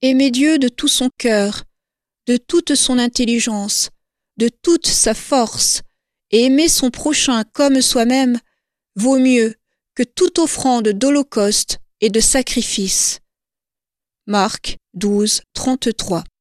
Aimer Dieu de tout son cœur, de toute son intelligence, de toute sa force, et aimer son prochain comme soi-même, vaut mieux que toute offrande d'holocauste et de sacrifice. Marc 12, 33.